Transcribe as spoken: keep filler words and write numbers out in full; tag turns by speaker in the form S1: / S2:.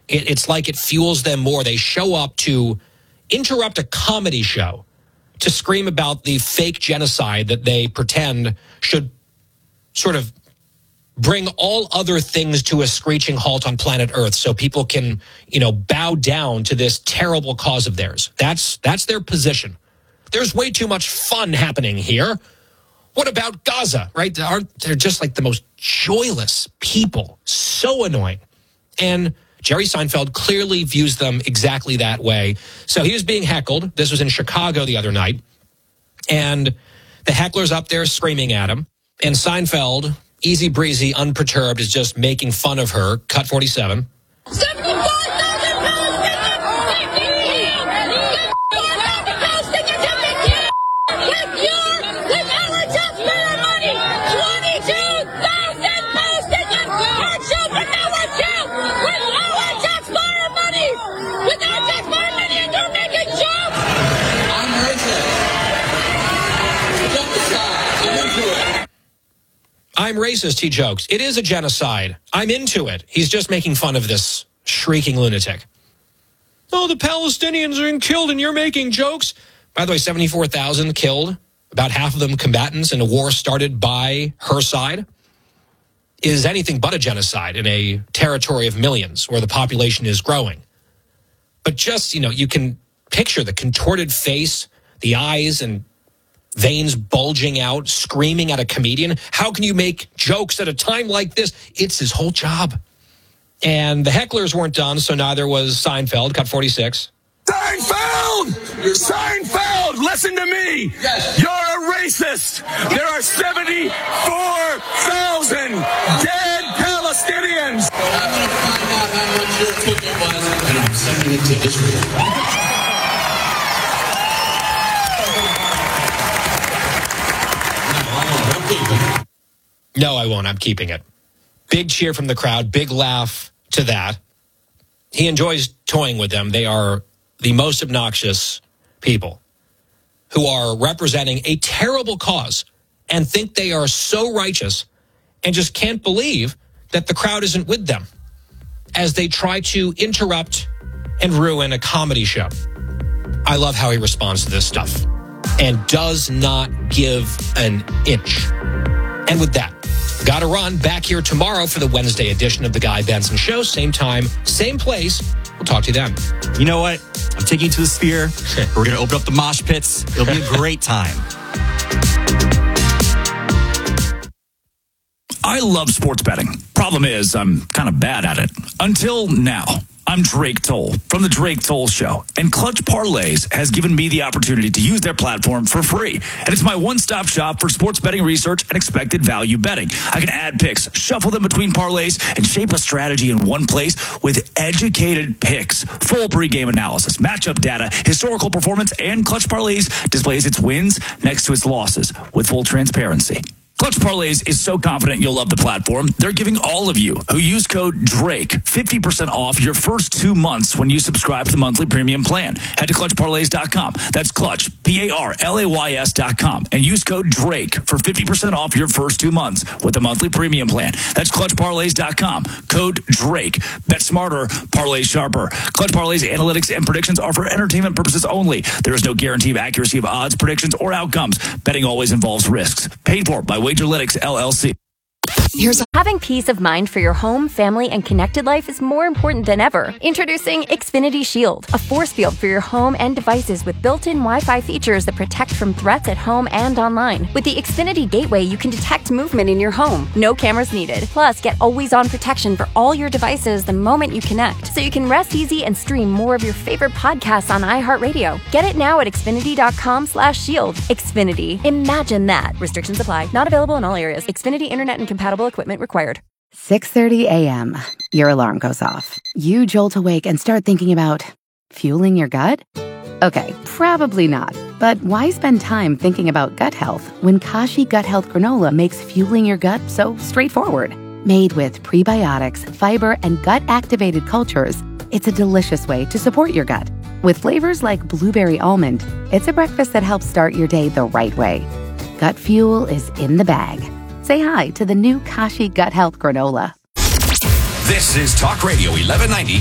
S1: It, it's like it fuels them more. They show up to interrupt a comedy show to scream about the fake genocide that they pretend should sort of bring all other things to a screeching halt on planet Earth so people can, you know, bow down to this terrible cause of theirs. That's that's their position. There's way too much fun happening here. What about Gaza, right? Aren't they're just like the most joyless people, so annoying. And Jerry Seinfeld clearly views them exactly that way. So he was being heckled. This was in Chicago the other night. And the heckler's up there screaming at him. And Seinfeld, easy breezy, unperturbed, is just making fun of her. Cut forty-seven.
S2: seventy-five thousand Palestinians with your, with our taxpayer money. twenty-two thousand Palestinians are children that were killed with our taxpayer money. With our taxpayer money, and you're making jokes. I'm racist. Genocide. I'm into it.
S1: I'm racist, he jokes. It is a genocide. I'm into it. He's just making fun of this shrieking lunatic. Oh, the Palestinians are being killed and you're making jokes. By the way, seventy-four thousand killed, about half of them combatants in a war started by her side, is anything but a genocide in a territory of millions where the population is growing. But just, you know, you can picture the contorted face, the eyes and veins bulging out, screaming at a comedian. How can you make jokes at a time like this? It's his whole job. And the hecklers weren't done, so neither was Seinfeld. Cut forty-six.
S3: Seinfeld! Seinfeld, listen to me! Yes. You're a racist! There are seventy-four thousand dead Palestinians!
S2: I'm going to find out how much your ticket was, and I'm sending it to Israel.
S1: No, I won't. I'm keeping it. Big cheer from the crowd. Big laugh to that. He enjoys toying with them. They are the most obnoxious people who are representing a terrible cause and think they are so righteous and just can't believe that the crowd isn't with them as they try to interrupt and ruin a comedy show. I love how he responds to this stuff and does not give an inch. And with that, gotta run. Back here tomorrow for the Wednesday edition of the Guy Benson Show. Same time, same place. We'll talk to you then.
S4: You know what? I'm taking you to the Sphere. We're going to open up the mosh pits. It'll be a great time.
S3: I love sports betting. Problem is, I'm kind of bad at it. Until now. I'm Drake Toll from The Drake Toll Show, and Clutch Parlays has given me the opportunity to use their platform for free. And it's my one-stop shop for sports betting research and expected value betting. I can add picks, shuffle them between parlays, and shape a strategy in one place with educated picks, full pregame analysis, matchup data, historical performance, and Clutch Parlays displays its wins next to its losses with full transparency. Clutch Parlays is so confident you'll love the platform, they're giving all of you who use code DRAKE fifty percent off your first two months when you subscribe to the monthly premium plan. Head to clutch parlays dot com. That's Clutch, P A R L A Y S dot com. And use code DRAKE for fifty percent off your first two months with the monthly premium plan. That's clutch parlays dot com. Code DRAKE. Bet smarter, parlay sharper. Clutch Parlays analytics and predictions are for entertainment purposes only. There is no guarantee of accuracy of odds, predictions, or outcomes. Betting always involves risks. Paid for by Wagerlytics, L L C.
S5: Here's having peace of mind for your home, family, and connected life is more important than ever. Introducing Xfinity Shield, a force field for your home and devices with built-in Wi-Fi features that protect from threats at home and online. With the Xfinity Gateway, you can detect movement in your home. No cameras needed. Plus, get always-on protection for all your devices the moment you connect, so you can rest easy and stream more of your favorite podcasts on iHeartRadio. Get it now at xfinity dot com slash shield. Xfinity. Imagine that. Restrictions apply. Not available in all areas. Xfinity Internet and compatible equipment required.
S6: six thirty a.m. Your alarm goes off. You jolt awake and start thinking about fueling your gut? Okay, probably not. But why spend time thinking about gut health when Kashi Gut Health Granola makes fueling your gut so straightforward? Made with prebiotics, fiber, and gut-activated cultures, it's a delicious way to support your gut. With flavors like blueberry almond, it's a breakfast that helps start your day the right way. Gut fuel is in the bag. Say hi to the new Kashi Gut Health Granola.
S7: This is Talk Radio eleven ninety